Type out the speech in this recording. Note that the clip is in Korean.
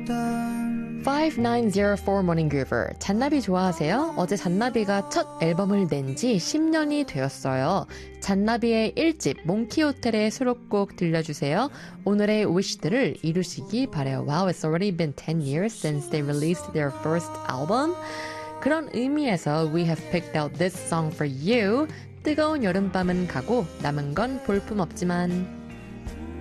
5904 Morning Groover. 잔나비 좋아하세요? 어제 잔나비가 첫 앨범을 낸 지 10년이 되었어요. 잔나비의 1집 몽키호텔의 수록곡 들려주세요. 오늘의 wish들을 이루시기 바래요. Wow, it's already been 10 years since they released their first album. 그런 의미에서 we have picked out this song for you. 뜨거운 여름밤은 가고 남은 건 볼품없지만